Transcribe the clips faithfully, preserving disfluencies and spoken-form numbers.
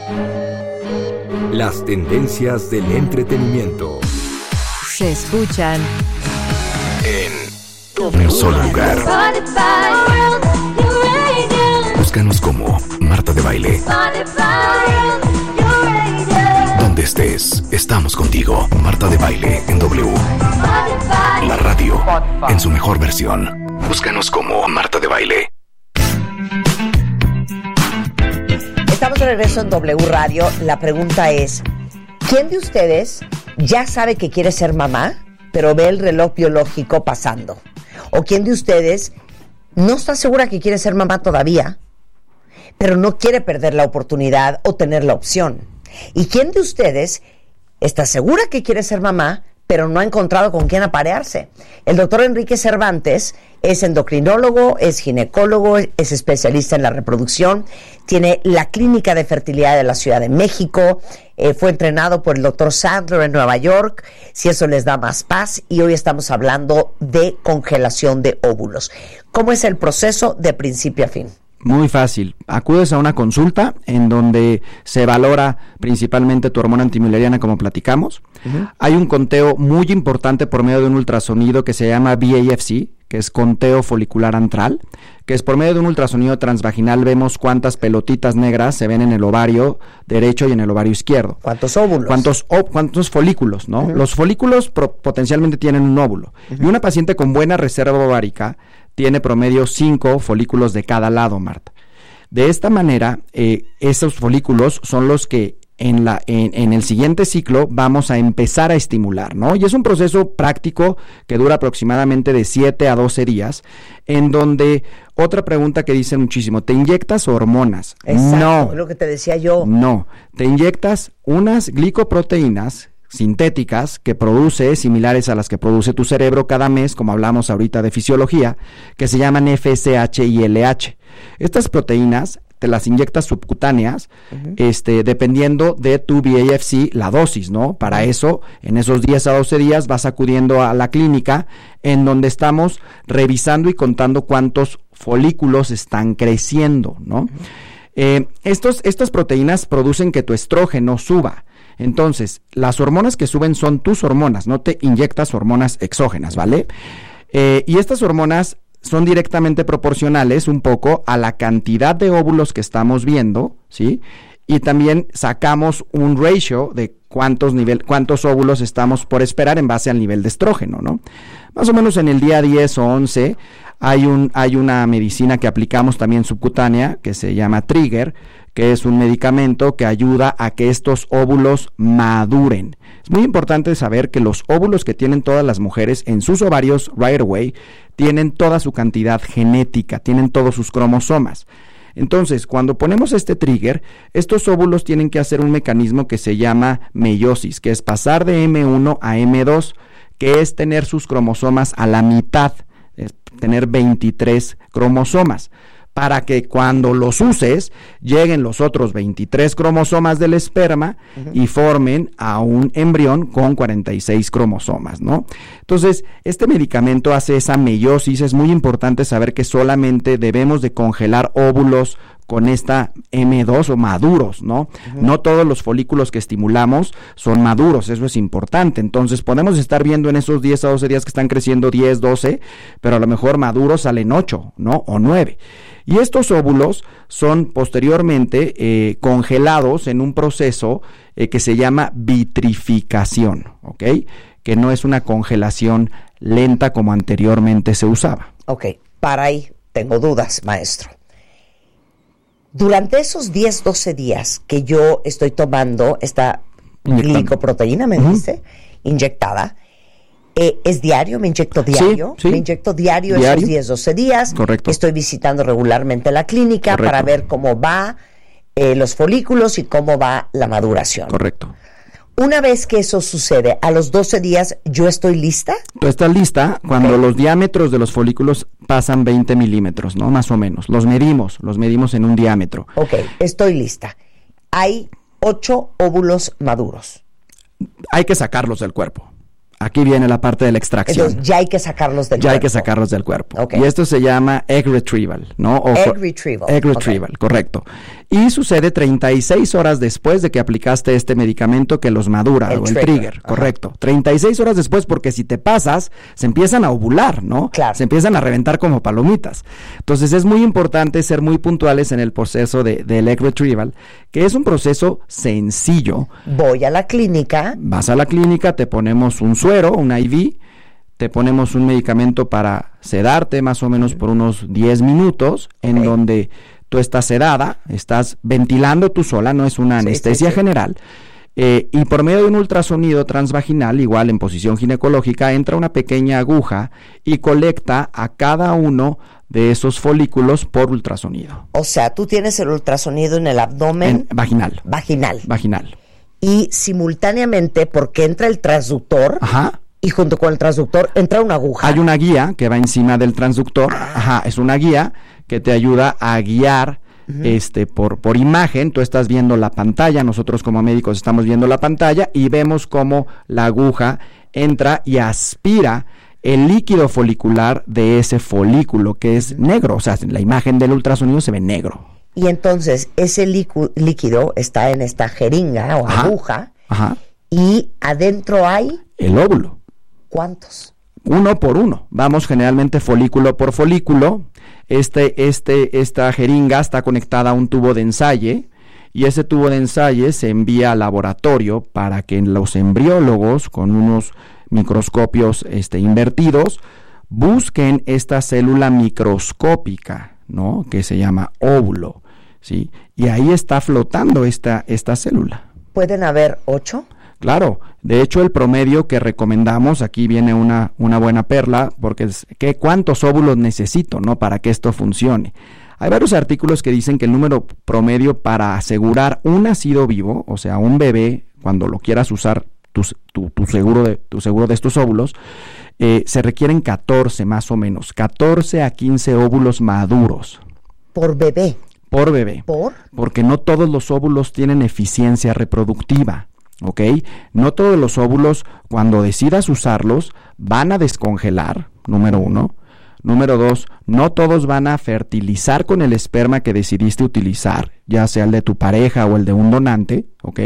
Las tendencias del entretenimiento se escuchan en un solo lugar. Búscanos como Marta de Baile. Donde estés, estamos contigo. Marta de Baile en W. La radio en su mejor versión. Búscanos como Marta de Baile. Estamos de regreso en W Radio. La pregunta es, ¿quién de ustedes ya sabe que quiere ser mamá, pero ve el reloj biológico pasando? ¿O quién de ustedes no está segura que quiere ser mamá todavía, pero no quiere perder la oportunidad o tener la opción? ¿Y quién de ustedes está segura que quiere ser mamá, pero no ha encontrado con quién aparearse? El doctor Enrique Cervantes es endocrinólogo, es ginecólogo, es especialista en la reproducción, tiene la clínica de fertilidad de la Ciudad de México, eh, fue entrenado por el doctor Sandler en Nueva York, si eso les da más paz, y hoy estamos hablando de congelación de óvulos. ¿Cómo es el proceso de principio a fin? Muy fácil. Acudes a una consulta en donde se valora principalmente tu hormona antimileriana, como platicamos. Uh-huh. Hay un conteo muy importante por medio de un ultrasonido que se llama V A F C, que es conteo folicular antral, que es por medio de un ultrasonido transvaginal vemos cuántas pelotitas negras se ven en el ovario derecho y en el ovario izquierdo. ¿Cuántos óvulos? ¿Cuántos, ó, cuántos folículos, no? Uh-huh. Los folículos pro, potencialmente tienen un óvulo. Uh-huh. Y una paciente con buena reserva ovárica tiene promedio cinco folículos de cada lado, Marta. De esta manera, eh, esos folículos son los que en, la, en, en el siguiente ciclo vamos a empezar a estimular, ¿no? Y es un proceso práctico que dura aproximadamente de siete a doce días, en donde, otra pregunta que dicen muchísimo, ¿te inyectas hormonas? Exacto, no. Es lo que te decía yo. No, te inyectas unas glicoproteínas sintéticas que produce, similares a las que produce tu cerebro cada mes, como hablamos ahorita de fisiología, que se llaman F S H y L H. Estas proteínas te las inyectas subcutáneas, uh-huh. este, dependiendo de tu V A F C, la dosis, ¿no? Para eso, en esos diez a doce días vas acudiendo a la clínica, en donde estamos revisando y contando cuántos folículos están creciendo, ¿no? Uh-huh. Eh, estos, estas proteínas producen que tu estrógeno suba. Entonces, las hormonas que suben son tus hormonas, no te inyectas hormonas exógenas, ¿vale? Eh, y estas hormonas son directamente proporcionales un poco a la cantidad de óvulos que estamos viendo, ¿sí? Y también sacamos un ratio de cuántos nivel, cuántos óvulos estamos por esperar en base al nivel de estrógeno, ¿no? Más o menos en el día diez o once hay un, hay una medicina que aplicamos también subcutánea que se llama Trigger, que es un medicamento que ayuda a que estos óvulos maduren. Es muy importante saber que los óvulos que tienen todas las mujeres en sus ovarios right away tienen toda su cantidad genética, tienen todos sus cromosomas. Entonces, cuando ponemos este trigger, estos óvulos tienen que hacer un mecanismo que se llama meiosis, que es pasar de eme uno a eme dos, que es tener sus cromosomas a la mitad, es tener veintitrés cromosomas, para que cuando los uses, lleguen los otros veintitrés cromosomas del esperma uh-huh. y formen a un embrión con cuarenta y seis cromosomas, ¿no? Entonces, este medicamento hace esa meiosis. Es muy importante saber que solamente debemos de congelar óvulos con esta eme dos o maduros, ¿no? Uh-huh. No todos los folículos que estimulamos son maduros, eso es importante. Entonces, podemos estar viendo en esos diez a doce días que están creciendo diez, doce, pero a lo mejor maduros salen ocho, ¿no? O nueve. Y estos óvulos son posteriormente eh, congelados en un proceso eh, que se llama vitrificación, ¿ok? Que no es una congelación lenta como anteriormente se usaba. Ok, para ahí tengo dudas, maestro. Durante esos diez, doce días que yo estoy tomando esta glicoproteína, me uh-huh. dice, inyectada, Eh, ¿es diario? ¿Me inyecto diario? Sí, sí. ¿Me inyecto diario, diario esos diez, doce días? Correcto. Estoy visitando regularmente la clínica Correcto. para ver cómo va eh, los folículos y cómo va la maduración. Correcto. Una vez que eso sucede, a los doce días, ¿yo estoy lista? Tú estás lista cuando okay. los diámetros de los folículos pasan veinte milímetros, ¿no? Más o menos. Los medimos, los medimos en un diámetro. Ok, estoy lista. Hay ocho óvulos maduros. Hay que sacarlos del cuerpo. Aquí viene la parte de la extracción. Entonces, ya hay que sacarlos del ya cuerpo. hay que sacarlos del cuerpo. Okay. Y esto se llama egg retrieval, ¿no? O egg retrieval. Egg retrieval, okay. Correcto. Y sucede treinta y seis horas después de que aplicaste este medicamento que los madura, el o trigger. el trigger, Ajá. correcto. treinta y seis horas después, porque si te pasas, se empiezan a ovular, ¿no? Claro. Se empiezan a reventar como palomitas. Entonces es muy importante ser muy puntuales en el proceso de, del egg retrieval, que es un proceso sencillo. Voy a la clínica. Vas a la clínica, te ponemos un suero, un I V, te ponemos un medicamento para sedarte más o menos por unos diez minutos, en okay. donde tú estás sedada, estás ventilando tú sola, no es una sí, anestesia sí, sí. general, eh, y por medio de un ultrasonido transvaginal, igual en posición ginecológica, entra una pequeña aguja y colecta a cada uno de esos folículos por ultrasonido. O sea, tú tienes el ultrasonido en el abdomen. En, vaginal. Vaginal. Vaginal. Y simultáneamente, porque entra el transductor. Ajá. Y junto con el transductor entra una aguja. Hay una guía que va encima del transductor. Ah. Ajá, es una guía que te ayuda a guiar uh-huh. este por, por imagen. Tú estás viendo la pantalla, nosotros como médicos estamos viendo la pantalla y vemos cómo la aguja entra y aspira el líquido folicular de ese folículo que es negro. O sea, la imagen del ultrasonido se ve negro. Y entonces ese líqu- líquido está en esta jeringa o ajá. aguja. Ajá. Y adentro hay... el óvulo. ¿Cuántos? Uno por uno. Vamos generalmente folículo por folículo. Este, este, esta jeringa está conectada a un tubo de ensayo y ese tubo de ensayo se envía al laboratorio para que los embriólogos con unos microscopios este, invertidos busquen esta célula microscópica, ¿no? Que se llama óvulo, ¿sí? Y ahí está flotando esta, esta célula. ¿Pueden haber ocho? Claro, de hecho el promedio que recomendamos, aquí viene una, una buena perla, porque es que cuántos óvulos necesito, ¿no? Para que esto funcione. Hay varios artículos que dicen que el número promedio para asegurar un nacido vivo, o sea, un bebé, cuando lo quieras usar, tu, tu, tu, seguro, de, tu seguro de estos óvulos, eh, se requieren catorce más o menos, catorce a quince óvulos maduros. ¿Por bebé? Por bebé. ¿Por? Porque no todos los óvulos tienen eficiencia reproductiva. ¿Ok? No todos los óvulos, cuando decidas usarlos, van a descongelar, número uno. Número dos, no todos van a fertilizar con el esperma que decidiste utilizar, ya sea el de tu pareja o el de un donante, ¿ok?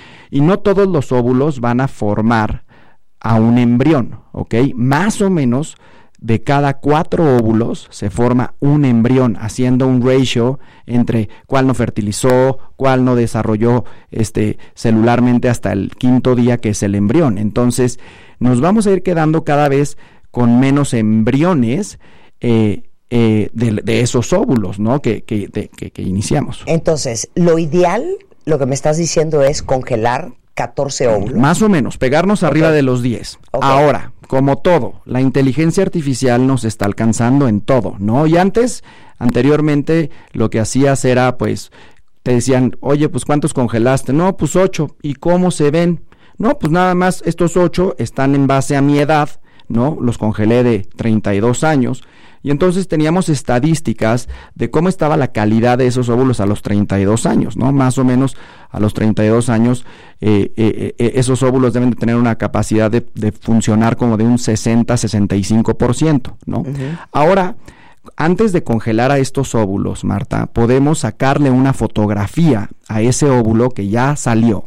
Y no todos los óvulos van a formar a un embrión, ¿ok? Más o menos de cada cuatro óvulos se forma un embrión, haciendo un ratio entre cuál no fertilizó, cuál no desarrolló este, celularmente hasta el quinto día, que es el embrión. Entonces, nos vamos a ir quedando cada vez con menos embriones eh, eh, de, de esos óvulos, ¿no? Que, que, de, que, que iniciamos. Entonces, lo ideal, lo que me estás diciendo es congelar catorce óvulos. Más o menos, pegarnos arriba okay. de los diez. Okay. Ahora, como todo, la inteligencia artificial nos está alcanzando en todo, ¿no? Y antes, anteriormente, lo que hacías era, pues, te decían, oye, pues, ¿cuántos congelaste? No, pues, ocho. ¿Y cómo se ven? No, pues, nada más, estos ocho están en base a mi edad, ¿no? Los congelé de treinta y dos años. Y entonces teníamos estadísticas de cómo estaba la calidad de esos óvulos a los treinta y dos años, ¿no? Más o menos a los treinta y dos años eh, eh, eh, esos óvulos deben de tener una capacidad de, de funcionar como de un sesenta a sesenta y cinco por ciento, ¿no? Uh-huh. Ahora, antes de congelar a estos óvulos, Marta, podemos sacarle una fotografía a ese óvulo que ya salió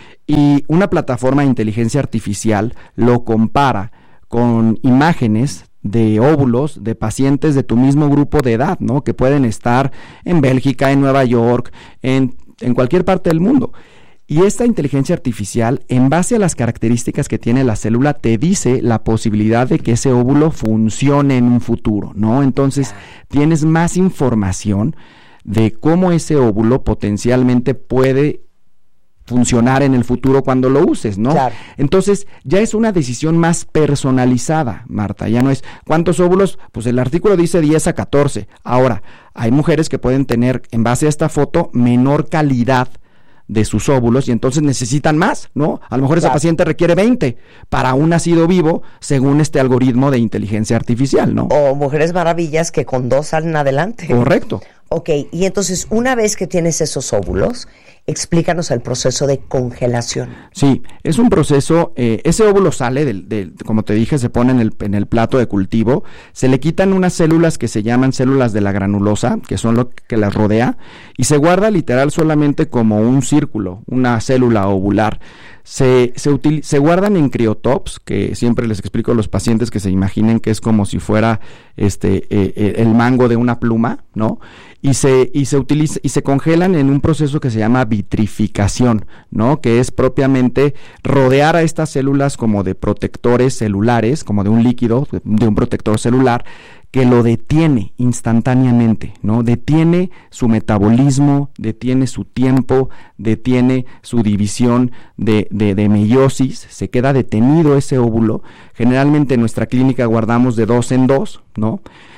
y una plataforma de inteligencia artificial lo compara con imágenes de óvulos de pacientes de tu mismo grupo de edad, ¿no? Que pueden estar en Bélgica, en Nueva York, en, en cualquier parte del mundo. Y esta inteligencia artificial, en base a las características que tiene la célula, te dice la posibilidad de que ese óvulo funcione en un futuro, ¿no? Entonces, tienes más información de cómo ese óvulo potencialmente puede funcionar en el futuro cuando lo uses, ¿no? Claro. Entonces, ya es una decisión más personalizada, Marta, ya no es ¿cuántos óvulos? Pues el artículo dice diez a catorce. Ahora, hay mujeres que pueden tener, en base a esta foto, menor calidad de sus óvulos y entonces necesitan más, ¿no? A lo mejor claro. esa paciente requiere veinte para un nacido vivo según este algoritmo de inteligencia artificial, ¿no? O mujeres maravillas que con dos salen adelante. Correcto. Ok, y entonces una vez que tienes esos óvulos, explícanos el proceso de congelación. Sí, es un proceso, eh, ese óvulo sale, del, del, como te dije, se pone en el, en el plato de cultivo, se le quitan unas células que se llaman células de la granulosa, que son lo que las rodea, y se guarda literal solamente como un círculo, una célula ovular. Se, se, util, se guardan en criotops, que siempre les explico a los pacientes que se imaginen que es como si fuera este eh, eh, el mango de una pluma, ¿no? Y se, y se utiliza, y se congelan en un proceso que se llama vitrificación, ¿no? Que es propiamente rodear a estas células como de protectores celulares, como de un líquido, de un protector celular, que lo detiene instantáneamente, ¿no? Detiene su metabolismo, detiene su tiempo, detiene su división de, de, de meiosis, se queda detenido ese óvulo. Generalmente en nuestra clínica guardamos de dos en dos, ¿no?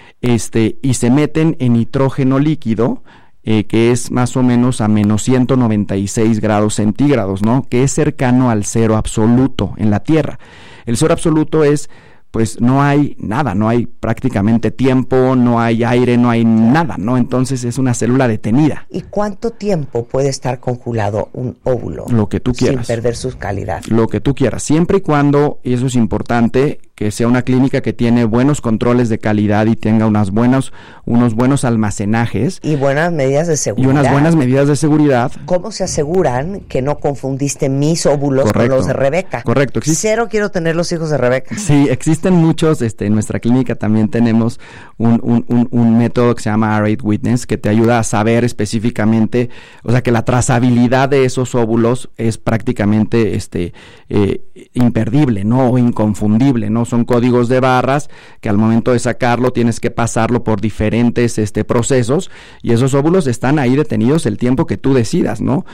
Este, y se meten en nitrógeno líquido, eh, que es más o menos a menos ciento noventa y seis grados centígrados, ¿no? Que es cercano al cero absoluto en la Tierra. El cero absoluto es, pues no hay nada, no hay prácticamente tiempo, no hay aire, no hay nada, ¿no? Entonces es una célula detenida. ¿Y cuánto tiempo puede estar congelado un óvulo? Lo que tú quieras. Sin perder su calidad. Lo que tú quieras, siempre y cuando, y eso es importante, que sea una clínica que tiene buenos controles de calidad y tenga unas buenas, unos buenos almacenajes. Y buenas medidas de seguridad. Y unas buenas medidas de seguridad. ¿Cómo se aseguran que no confundiste mis óvulos Correcto. con los de Rebeca? Correcto. Existe... Cero quiero tener los hijos de Rebeca. Sí, existen muchos, este, en nuestra clínica también tenemos un, un, un, un método que se llama R ocho Witness, que te ayuda a saber específicamente, o sea, que la trazabilidad de esos óvulos es prácticamente este, eh, imperdible, ¿no? O inconfundible, ¿no? Son códigos de barras que al momento de sacarlo tienes que pasarlo por diferentes este, procesos, y esos óvulos están ahí detenidos el tiempo que tú decidas, ¿no?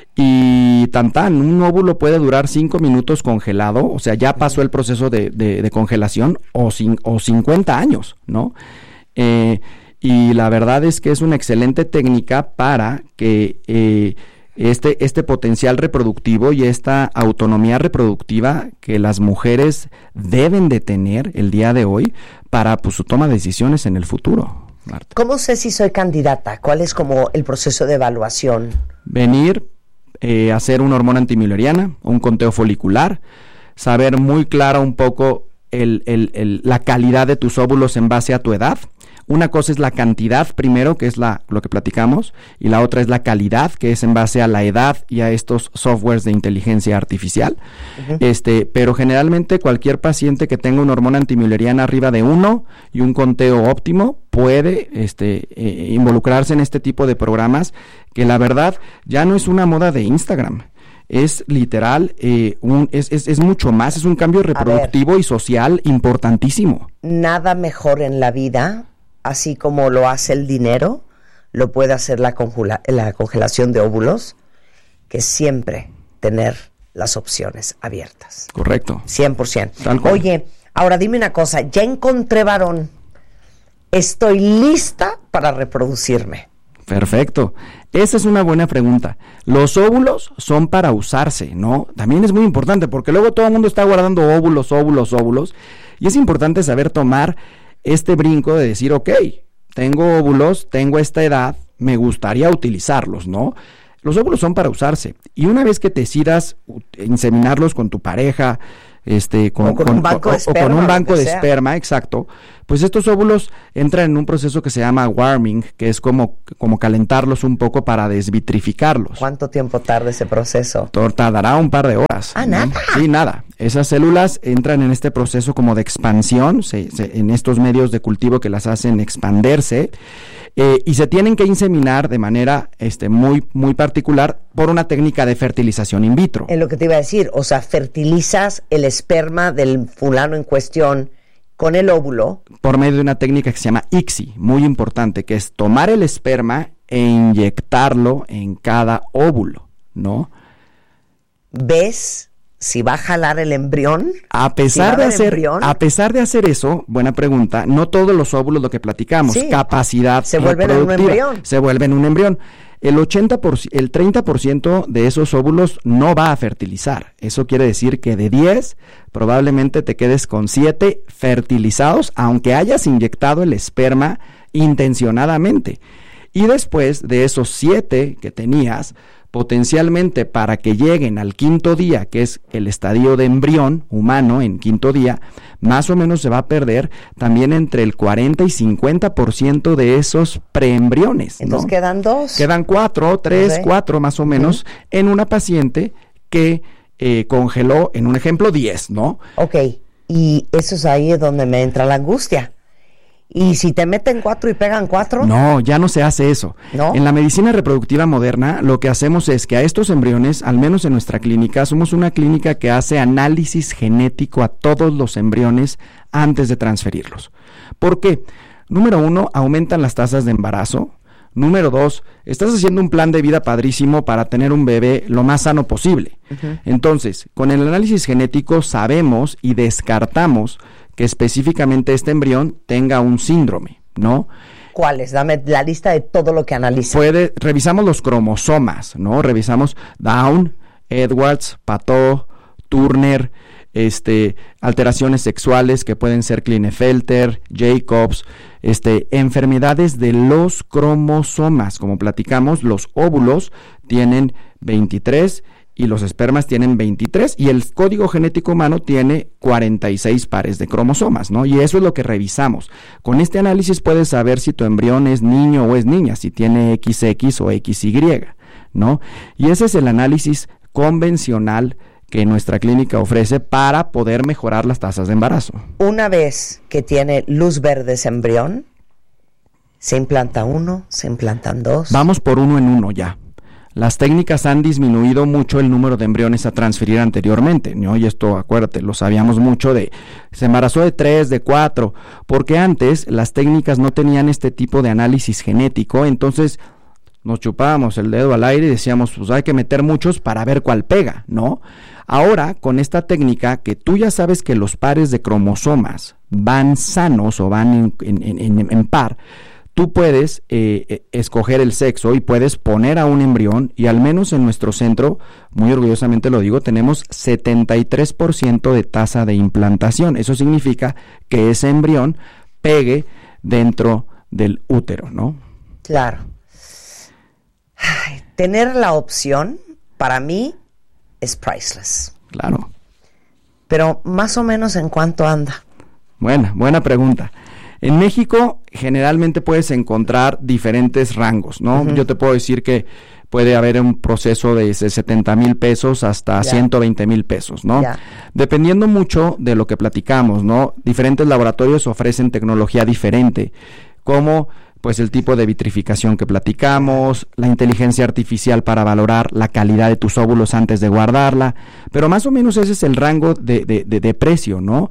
Y tan tan, un óvulo puede durar cinco minutos congelado, o sea, ya pasó el proceso de, de, de congelación, o, cin, o cincuenta años, ¿no? Eh, y la verdad es que es una excelente técnica para que eh, Este, este potencial reproductivo y esta autonomía reproductiva que las mujeres deben de tener el día de hoy para pues, su toma de decisiones en el futuro, Marta. ¿Cómo sé si soy candidata? ¿Cuál es como el proceso de evaluación? Venir, eh, hacer una hormona antimileriana, un conteo folicular, saber muy claro un poco el, el, el, la calidad de tus óvulos en base a tu edad. Una cosa es la cantidad primero, que es la, lo que platicamos, y la otra es la calidad, que es en base a la edad y a estos softwares de inteligencia artificial. Uh-huh. Este, pero generalmente cualquier paciente que tenga una hormona antimileriana arriba de uno y un conteo óptimo puede este, eh, involucrarse en este tipo de programas, que la verdad ya no es una moda de Instagram. Es literal, eh, un, es, es, es mucho más, es un cambio reproductivo ver, y social importantísimo. Nada mejor en la vida, así como lo hace el dinero, lo puede hacer la, congela, la congelación de óvulos, que siempre tener las opciones abiertas. Correcto. cien por ciento. Oye, ahora dime una cosa, ya encontré varón, estoy lista para reproducirme. Perfecto. Esa es una buena pregunta. Los óvulos son para usarse, ¿no? También es muy importante, porque luego todo el mundo está guardando óvulos, óvulos, óvulos, y es importante saber tomar este brinco de decir, ok, tengo óvulos, tengo esta edad, me gustaría utilizarlos, ¿no? Los óvulos son para usarse, y una vez que decidas inseminarlos con tu pareja, este, con, o con, con un banco o, de esperma, o con un banco de sea. esperma, exacto, pues estos óvulos entran en un proceso que se llama warming, que es como, como calentarlos un poco para desvitrificarlos. ¿Cuánto tiempo tarda ese proceso? Tardará un par de horas. Ah, ¿no? nada. Sí, nada. Esas células entran en este proceso como de expansión, se, se, en estos medios de cultivo que las hacen expanderse, eh, y se tienen que inseminar de manera este, muy, muy particular por una técnica de fertilización in vitro. Es lo que te iba a decir, o sea, fertilizas el esperma del fulano en cuestión con el óvulo. Por medio de una técnica que se llama I C S I, muy importante, que es tomar el esperma e inyectarlo en cada óvulo, ¿no? ¿Ves si va a jalar el embrión? A pesar ¿Si de hacer, embrión? a pesar de hacer eso, buena pregunta, no todos los óvulos, lo que platicamos, sí, capacidad se vuelven en un embrión. Se vuelven un embrión. El ochenta por ciento, el treinta por ciento de esos óvulos no va a fertilizar. Eso quiere decir que de diez, probablemente te quedes con siete fertilizados, aunque hayas inyectado el esperma intencionadamente. Y después de esos siete que tenías, potencialmente para que lleguen al quinto día, que es el estadio de embrión humano en quinto día, más o menos se va a perder también entre el cuarenta y cincuenta por ciento de esos preembriones. Entonces, ¿no? Quedan dos. Quedan cuatro, tres, okay. cuatro más o menos, uh-huh. en una paciente que eh, congeló, en un ejemplo, diez, ¿no? Ok, y eso es ahí donde me entra la angustia. ¿Y si te meten cuatro y pegan cuatro? No, ya no se hace eso. ¿No? En la medicina reproductiva moderna, lo que hacemos es que a estos embriones, al menos en nuestra clínica, somos una clínica que hace análisis genético a todos los embriones antes de transferirlos. ¿Por qué? Número uno, aumentan las tasas de embarazo. Número dos, estás haciendo un plan de vida padrísimo para tener un bebé lo más sano posible. Uh-huh. Entonces, con el análisis genético sabemos y descartamos que específicamente este embrión tenga un síndrome, ¿no? ¿Cuáles? Dame la lista de todo lo que analiza. Puede, revisamos los cromosomas, ¿no? Revisamos Down, Edwards, Pateau, Turner, este, alteraciones sexuales que pueden ser Klinefelter, Jacobs, este, enfermedades de los cromosomas. Como platicamos, los óvulos tienen veintitrés y los espermas tienen veintitrés, y el código genético humano tiene cuarenta y seis pares de cromosomas, ¿no? Y eso es lo que revisamos. Con este análisis puedes saber si tu embrión es niño o es niña, si tiene equis equis o equis y, ¿no? Y ese es el análisis convencional que nuestra clínica ofrece para poder mejorar las tasas de embarazo. Una vez que tiene luz verde ese embrión, ¿se implanta uno? ¿Se implantan dos? Vamos por uno en uno ya. Las técnicas han disminuido mucho el número de embriones a transferir anteriormente, ¿no? Y esto, acuérdate, lo sabíamos mucho de, se embarazó de tres, de cuatro, porque antes las técnicas no tenían este tipo de análisis genético, entonces nos chupábamos el dedo al aire y decíamos, pues hay que meter muchos para ver cuál pega, ¿no? Ahora, con esta técnica que tú ya sabes que los pares de cromosomas van sanos o van en, en, en, en par, tú puedes eh, escoger el sexo y puedes poner a un embrión, y al menos en nuestro centro, muy orgullosamente lo digo, tenemos setenta y tres por ciento de tasa de implantación. Eso significa que ese embrión pegue dentro del útero, ¿no? Claro. Ay, tener la opción, para mí, es priceless. Claro. Pero más o menos, ¿en cuánto anda? Buena, buena pregunta. En México generalmente puedes encontrar diferentes rangos, ¿no? Uh-huh. Yo te puedo decir que puede haber un proceso de setenta mil pesos hasta yeah. ciento veinte mil pesos, ¿no? Yeah. Dependiendo mucho de lo que platicamos, ¿no? Diferentes laboratorios ofrecen tecnología diferente, como pues el tipo de vitrificación que platicamos, la inteligencia artificial para valorar la calidad de tus óvulos antes de guardarla, pero más o menos ese es el rango de, de, de, de precio, ¿no?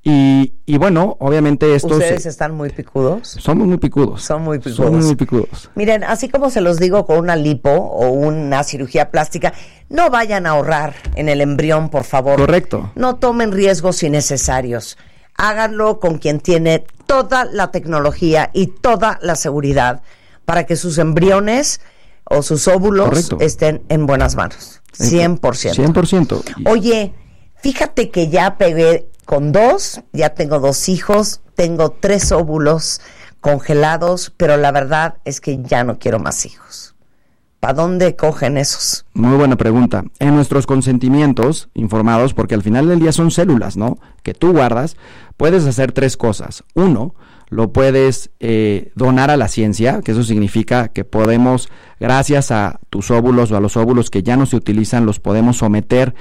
Y, y bueno, obviamente estos... ¿Ustedes están muy picudos? Somos muy picudos. Son muy picudos. Somos muy picudos. Miren, así como se los digo con una lipo o una cirugía plástica, no vayan a ahorrar en el embrión, por favor. Correcto. No tomen riesgos innecesarios. Háganlo con quien tiene toda la tecnología y toda la seguridad para que sus embriones o sus óvulos Correcto. Estén en buenas manos. cien por ciento. cien por ciento. Oye, fíjate que ya pegué con dos, ya tengo dos hijos, tengo tres óvulos congelados, pero la verdad es que ya no quiero más hijos. ¿Para dónde cogen esos? Muy buena pregunta. En nuestros consentimientos informados, porque al final del día son células, ¿no? Que tú guardas, puedes hacer tres cosas. Uno, lo puedes eh, donar a la ciencia, que eso significa que podemos, gracias a tus óvulos o a los óvulos que ya no se utilizan, los podemos someter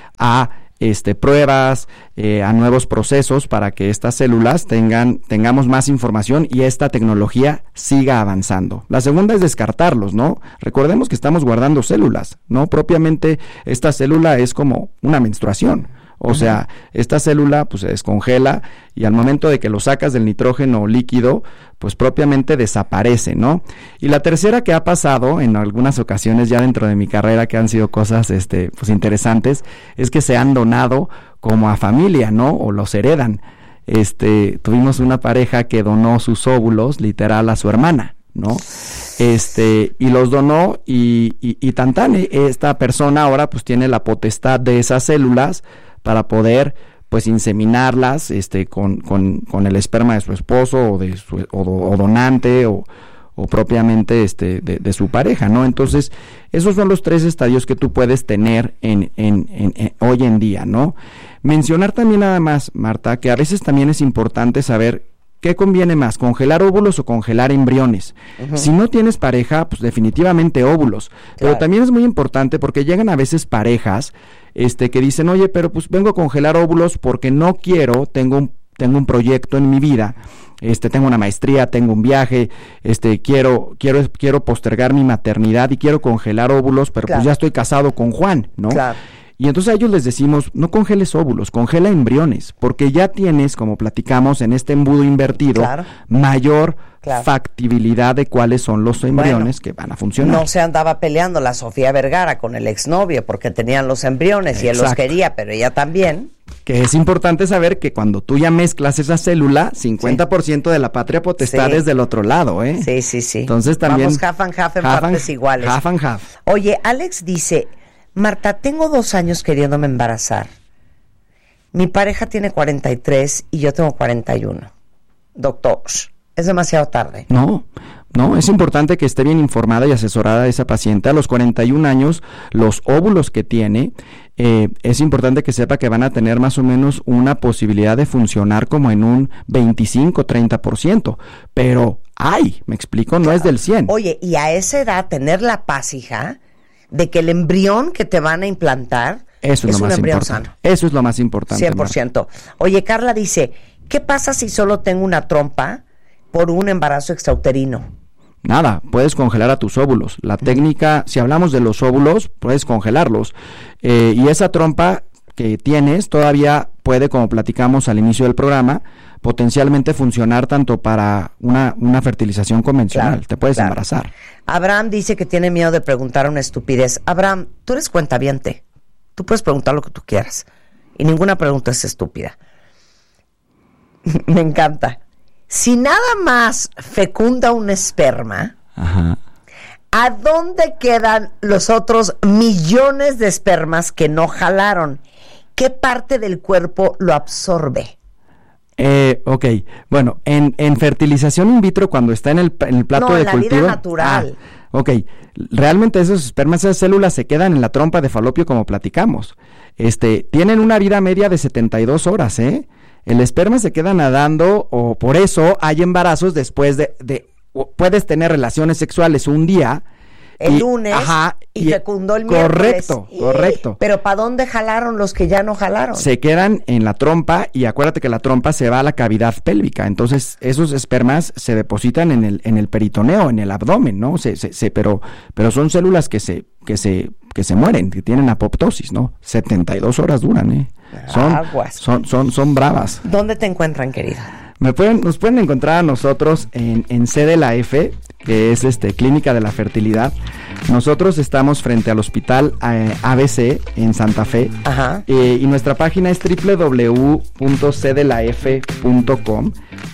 a Este, pruebas, eh, a nuevos procesos para que estas células tengan, tengamos más información y esta tecnología siga avanzando. La segunda es descartarlos, ¿no? Recordemos que estamos guardando células, ¿no? Propiamente esta célula es como una menstruación. O uh-huh. sea, esta célula pues se descongela y al momento de que lo sacas del nitrógeno líquido, pues propiamente desaparece, ¿no? Y la tercera que ha pasado en algunas ocasiones ya dentro de mi carrera, que han sido cosas este pues interesantes, es que se han donado como a familia, ¿no? O los heredan. Este, tuvimos una pareja que donó sus óvulos literal a su hermana, ¿no? Este, y los donó y, y, y tan tan, esta persona ahora pues tiene la potestad de esas células para poder pues inseminarlas este con, con, con el esperma de su esposo o de su o, o donante o, o propiamente este de, de su pareja, ¿no? Entonces, esos son los tres estadios que tú puedes tener en, en, en, en hoy en día, ¿no? Mencionar también nada más, Marta, que a veces también es importante saber ¿qué conviene más, congelar óvulos o congelar embriones? Uh-huh. Si no tienes pareja, pues definitivamente óvulos. Claro. Pero también es muy importante porque llegan a veces parejas este, que dicen, oye, pero pues vengo a congelar óvulos porque no quiero, tengo un, tengo un proyecto en mi vida, este, tengo una maestría, tengo un viaje, este, quiero, quiero, quiero postergar mi maternidad y quiero congelar óvulos, pero claro. pues ya estoy casado con Juan, ¿no? Claro. Y entonces a ellos les decimos, no congeles óvulos, congela embriones, porque ya tienes, como platicamos en este embudo invertido, claro. mayor claro. factibilidad de cuáles son los embriones bueno, que van a funcionar. No se andaba peleando la Sofía Vergara con el exnovio porque tenían los embriones Exacto. y él los quería, pero ella también. Que es importante saber que cuando tú ya mezclas esa célula, cincuenta por ciento sí. de la patria potestad sí. es del otro lado, ¿eh? Sí, sí, sí. Entonces también... Vamos half and half en half partes and, iguales. Half and half. Oye, Alex dice... Marta, tengo dos años queriéndome embarazar. Mi pareja tiene cuarenta y tres y yo tengo cuarenta y uno. Doctor, es demasiado tarde. No, no, es importante que esté bien informada y asesorada esa paciente. A los cuarenta y un años, los óvulos que tiene, eh, es importante que sepa que van a tener más o menos una posibilidad de funcionar como en un veinticinco, treinta por ciento. Pero, ay, me explico, no claro. es del cien. Oye, y a esa edad tener la paz, hija... de que el embrión que te van a implantar Eso es, es lo un más embrión importante. sano. Eso es lo más importante. cien por ciento. Marta. Oye, Carla dice, ¿qué pasa si solo tengo una trompa por un embarazo extrauterino? Nada, puedes congelar a tus óvulos. La técnica, si hablamos de los óvulos, puedes congelarlos. Eh, y esa trompa que tienes todavía puede, como platicamos al inicio del programa, potencialmente funcionar tanto para una, una fertilización convencional. Claro, te puedes claro. embarazar. Abraham dice que tiene miedo de preguntar una estupidez. Abraham, tú eres cuentaviente. Tú puedes preguntar lo que tú quieras. Y ninguna pregunta es estúpida. Me encanta. Si nada más fecunda un esperma, Ajá. ¿a dónde quedan los otros millones de espermas que no jalaron? ¿Qué parte del cuerpo lo absorbe? Eh, ok, bueno, en, en fertilización in vitro, cuando está en el, en el plato no, de en la cultivo... vida natural. Ah, ok, realmente esos espermas, esas células se quedan en la trompa de falopio como platicamos. Este, tienen una vida media de setenta y dos horas, ¿eh? El esperma se queda nadando, o por eso hay embarazos después de... de puedes tener relaciones sexuales un día... El y, lunes ajá, y, y fecundó el miércoles. Correcto, correcto. Pero ¿para dónde jalaron los que ya no jalaron? Se quedan en la trompa y acuérdate que la trompa se va a la cavidad pélvica. Entonces esos espermas se depositan en el en el peritoneo, en el abdomen, ¿no? Se, se, se, pero pero son células que se que se que se mueren, que tienen apoptosis, ¿no? setenta y dos horas duran, ¿eh? Son Aguas. son son son bravas. ¿Dónde te encuentran, querida? Me pueden, nos pueden encontrar a nosotros en, en C de la F, que es este Clínica de la Fertilidad. Nosotros estamos frente al Hospital eh, A B C en Santa Fe. Ajá. Eh, y nuestra página es doble u doble u doble u punto c de la f punto com.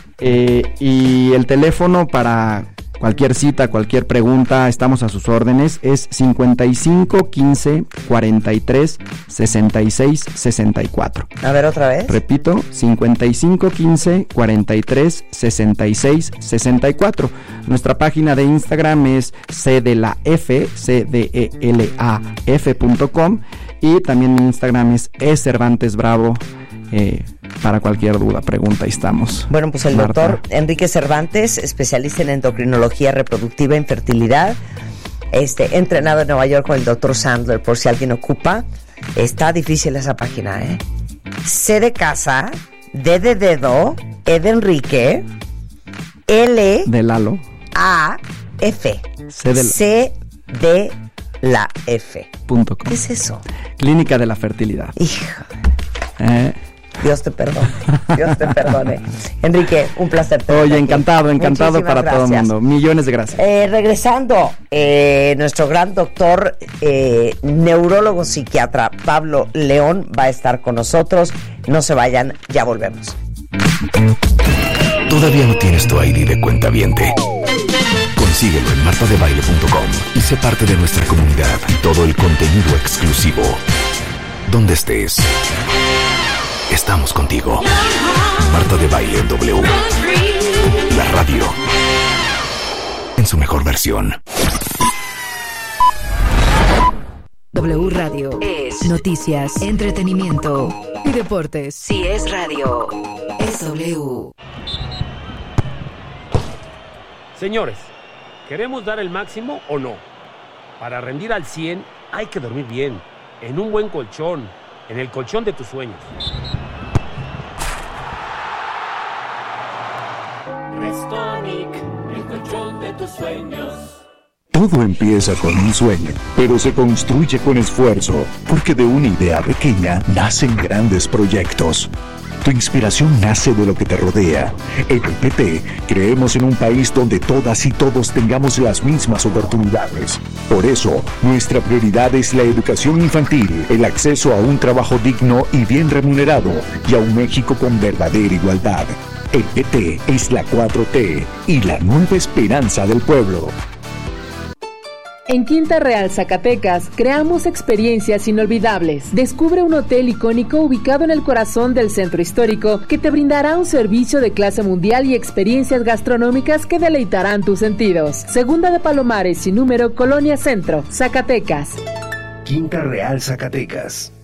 Eh, y el teléfono para cualquier cita, cualquier pregunta, estamos a sus órdenes, es cincuenta y cinco quince cuarenta y tres sesenta y seis sesenta y cuatro. A ver, otra vez. Repito, cincuenta y cinco quince cuarenta y tres sesenta y seis sesenta y cuatro. Nuestra página de Instagram es c de la f, c d e l a f punto com, y también mi Instagram es e cervantes bravo. Eh, para cualquier duda, pregunta, ahí estamos. Bueno, pues el Marta. doctor Enrique Cervantes, especialista en endocrinología reproductiva e infertilidad, este, entrenado en Nueva York con el doctor Sandler, por si alguien ocupa. Está difícil esa página, ¿eh? C de casa, D de dedo, E de Enrique, L de Lalo, A F, C de, C de la F. Punto com. ¿Qué es eso? Clínica de la Fertilidad. Hijo. Eh. Dios te perdone, Dios te perdone. Enrique, un placer. Oye, encantado, encantado. Muchísimas para gracias. Todo el mundo. Millones de gracias. Eh, regresando, eh, nuestro gran doctor, eh, neurólogo psiquiatra Pablo León va a estar con nosotros. No se vayan, ya volvemos. ¿Todavía no tienes tu I D de cuentaviente? Consíguelo en marta de baile punto com y sé parte de nuestra comunidad y todo el contenido exclusivo. Donde estés, estamos contigo. Marta de Baile en W. La radio. En su su mejor versión. W Radio es noticias, entretenimiento y deportes. Si es radio, es W. Señores, ¿queremos dar el máximo o no? Para rendir al cien hay que dormir bien, en un buen colchón, en el colchón de tus sueños. Restonic, el colchón de tus sueños. Todo empieza con un sueño, pero se construye con esfuerzo, porque de una idea pequeña nacen grandes proyectos. Tu inspiración nace de lo que te rodea. En el P T creemos en un país donde todas y todos tengamos las mismas oportunidades. Por eso, nuestra prioridad es la educación infantil, el acceso a un trabajo digno y bien remunerado, y a un México con verdadera igualdad. El P T es la cuatro T y la nueva esperanza del pueblo. En Quinta Real, Zacatecas, creamos experiencias inolvidables. Descubre un hotel icónico ubicado en el corazón del centro histórico que te brindará un servicio de clase mundial y experiencias gastronómicas que deleitarán tus sentidos. Segunda de Palomares y número Colonia Centro, Zacatecas. Quinta Real, Zacatecas.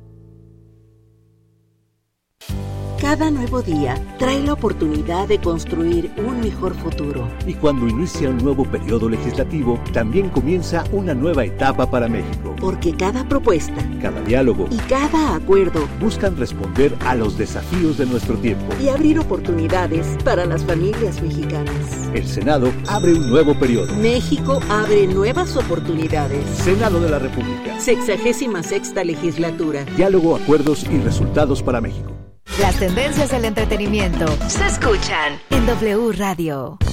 Cada nuevo día trae la oportunidad de construir un mejor futuro. Y cuando inicia un nuevo periodo legislativo, también comienza una nueva etapa para México. Porque cada propuesta, cada diálogo y cada acuerdo buscan responder a los desafíos de nuestro tiempo y abrir oportunidades para las familias mexicanas. El Senado abre un nuevo periodo. México abre nuevas oportunidades. Senado de la República. Sexagésima sexta legislatura. Diálogo, acuerdos y resultados para México. Las tendencias del entretenimiento se escuchan en W Radio.